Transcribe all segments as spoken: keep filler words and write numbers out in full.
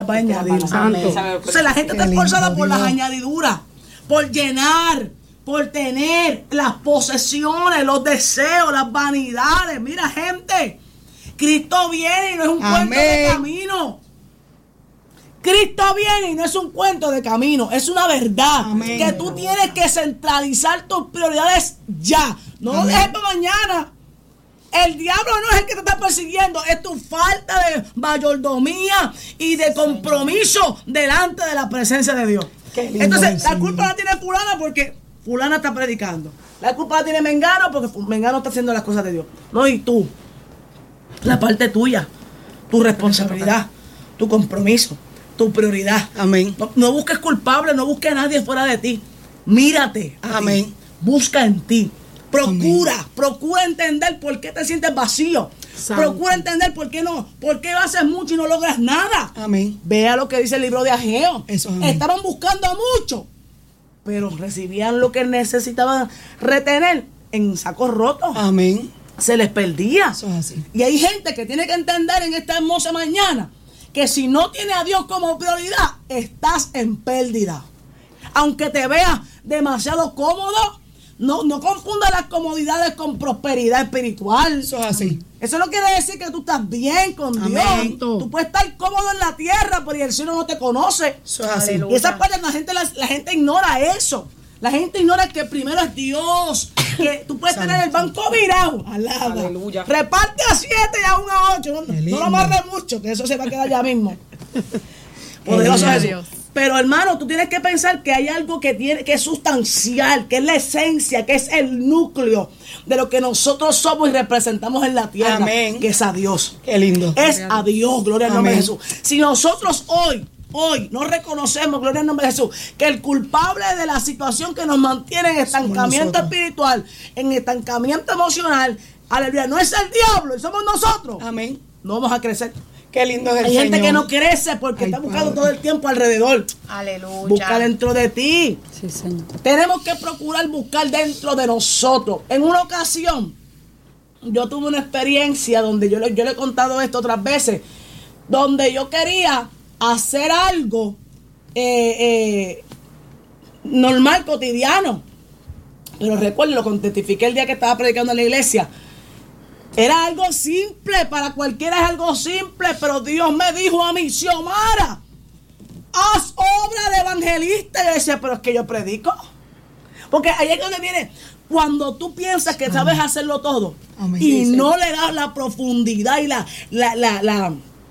va a añadir. Entonces la gente está esforzada por las añadiduras, por llenar, por tener las posesiones, los deseos, las vanidades. Mira, gente, Cristo viene y no es un Amén. cuento de camino. Cristo viene y no es un cuento de camino, es una verdad. Amén. Que tú tienes que centralizar tus prioridades ya. No Amén. lo dejes para mañana. El diablo no es el que te está persiguiendo, es tu falta de mayordomía y de compromiso delante de la presencia de Dios. Entonces, la culpa la tiene fulana porque fulana está predicando. La culpa la tiene Mengano porque Mengano está haciendo las cosas de Dios. No, y tú, la parte tuya, tu responsabilidad, tu compromiso, tu prioridad. Amén. No, no busques culpable, no busques a nadie fuera de ti. Mírate. Amén. Ti. Busca en ti. Procura, Amén. procura entender por qué te sientes vacío. Santo. Procura entender por qué no, por qué haces mucho y no logras nada. Amén. Vea lo que dice el libro de Ageo. Eso, Estaban buscando mucho, pero recibían lo que necesitaban retener en sacos rotos. Amén. Se les perdía. Eso es así. Y hay gente que tiene que entender en esta hermosa mañana que si no tiene a Dios como prioridad, estás en pérdida. Aunque te veas demasiado cómodo, no, no confunda las comodidades con prosperidad espiritual. Eso es así. Eso no quiere decir que tú estás bien con Amén. Dios. Tú puedes estar cómodo en la tierra, pero el cielo no te conoce. Eso es así. Y esa parte la gente, la, la gente ignora eso. La gente ignora que primero es Dios. Que tú puedes Santo. tener el banco virado. Alaba. Aleluya. Reparte a siete y a uno a ocho. No, no lo amarres mucho, que eso se va a quedar ya mismo. Poderoso es Dios. Pero hermano, tú tienes que pensar que hay algo que tiene, que es sustancial, que es la esencia, que es el núcleo de lo que nosotros somos y representamos en la tierra. Amén. Que es a Dios. Qué lindo. Es a Dios, gloria al nombre de Jesús. Si nosotros hoy, hoy no reconocemos, gloria al nombre de Jesús, que el culpable de la situación que nos mantiene en estancamiento espiritual, en estancamiento emocional, aleluya, no es el diablo, somos nosotros. Amén. No vamos a crecer. Qué lindo es el Hay Señor. gente que no crece porque Ay, está buscando padre. todo el tiempo alrededor. Aleluya. Busca dentro de ti. Sí, Señor. Tenemos que procurar buscar dentro de nosotros. En una ocasión, yo tuve una experiencia donde yo le, yo le he contado esto otras veces, donde yo quería hacer algo eh, eh, normal, cotidiano. Pero recuerdo, lo testifiqué el día que estaba predicando en la iglesia. Era algo simple, para cualquiera es algo simple, pero Dios me dijo a mí, Xiomara, haz obra de evangelista. Y yo decía, pero es que yo predico. Porque ahí es donde viene, cuando tú piensas que sabes Amén. hacerlo todo Amén. y sí, no sí. le das la profundidad y la, la, la, la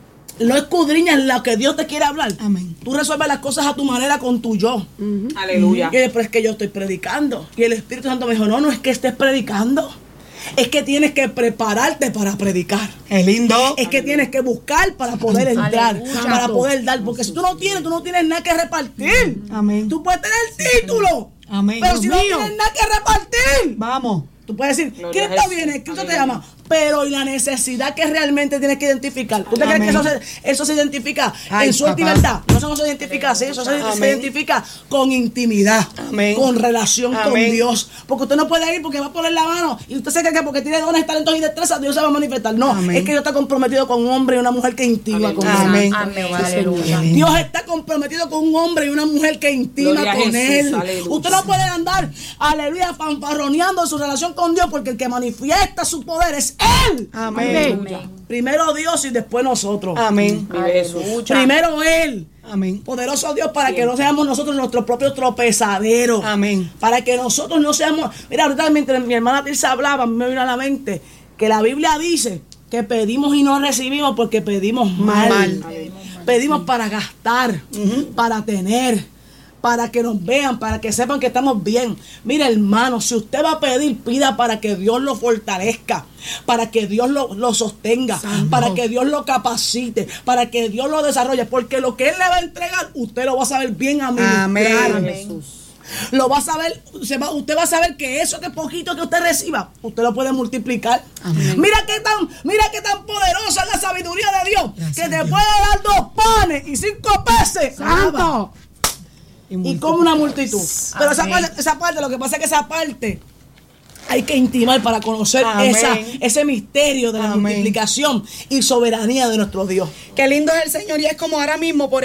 no escudriñas lo que Dios te quiere hablar. Amén. Tú resuelves las cosas a tu manera con tu yo. Uh-huh. Aleluya. Y después es que yo estoy predicando. Y el Espíritu Santo me dijo, no, no es que estés predicando. Es que tienes que prepararte para predicar. Es lindo. Es que tienes que buscar para poder entrar, Aleluya. para poder dar. Porque si tú no tienes, tú no tienes nada que repartir. Amén. Tú puedes tener el título. Amén. Pero Dios si mío. no tienes nada que repartir. Vamos. Tú puedes decir, Gloria Cristo viene, Cristo Amén. te llama. Pero y la necesidad que realmente tienes que identificar. ¿Tú te Amén. crees que eso se, eso se identifica Ay, en su libertad? No, eso no se identifica así. Eso se, se identifica con intimidad. Amén. Con relación Amén. con Dios. Porque usted no puede ir porque va a poner la mano y usted se cree que porque tiene dones, talentos y destrezas, Dios se va a manifestar. No, Amén. es que Dios está comprometido con un hombre y una mujer que intima con Amén. él. Amén. Aleluya. Dios está comprometido con un hombre y una mujer que intima Gloria con Jesús, él. Aleluya. Usted no puede andar, aleluya, fanfarroneando su relación con Dios, porque el que manifiesta su poder es Él. Amén. Amén. Primero Dios y después nosotros. Amén. Primero Él. Amén. Poderoso Dios, para Siempre. que no seamos nosotros nuestros propios tropezaderos. Amén. Para que nosotros no seamos. Mira, ahorita mientras mi hermana Tirsa hablaba, a mí me vino a la mente que la Biblia dice que pedimos y no recibimos porque pedimos mal. mal. Pedimos para gastar, uh-huh. para tener, para que nos vean, para que sepan que estamos bien. Mire, hermano, si usted va a pedir, pida para que Dios lo fortalezca, para que Dios lo, lo sostenga, Santo. para que Dios lo capacite, para que Dios lo desarrolle, porque lo que Él le va a entregar, usted lo va a saber bien administrar. Amén. Jesús. Lo va a saber, se va, usted va a saber que eso que poquito que usted reciba, usted lo puede multiplicar. Amén. Mira qué tan, mira qué tan poderosa es la sabiduría de Dios, Gracias, que te Dios. puede dar dos panes y cinco peces. Santo. Y, y como una multitud. Pero esa parte, esa parte, lo que pasa es que esa parte hay que intimar para conocer esa, ese misterio de la Amén. multiplicación y soberanía de nuestro Dios. Qué lindo es el Señor, y es como ahora mismo, por